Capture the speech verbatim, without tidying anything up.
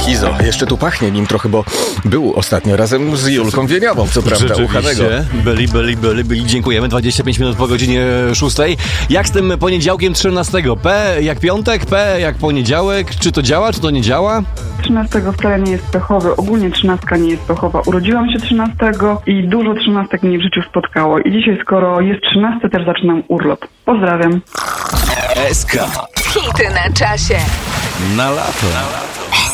Kizo, jeszcze tu pachnie nim trochę, bo był ostatnio razem z Julką Wieniawą, co prawda, uchanego. Byli, byli, byli, byli. Dziękujemy. dwadzieścia pięć minut po godzinie szóstej. Jak z tym poniedziałkiem trzynastego? P jak piątek, P jak poniedziałek. Czy to działa, czy to nie działa? trzynastego wcale nie jest pechowy, ogólnie trzynastka nie jest pechowa. Urodziłam się trzynastego i dużo trzynastek mnie w życiu spotkało. I dzisiaj, skoro jest trzynasty, też zaczynam urlop. Pozdrawiam. S K. Hity na czasie. Na lato.